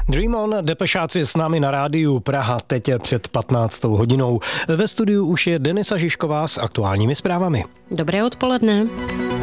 Dream On, Depešáci s námi na rádiu Praha teď před 15. hodinou. Ve studiu už je Denisa Žižková s aktuálními zprávami. Dobré odpoledne.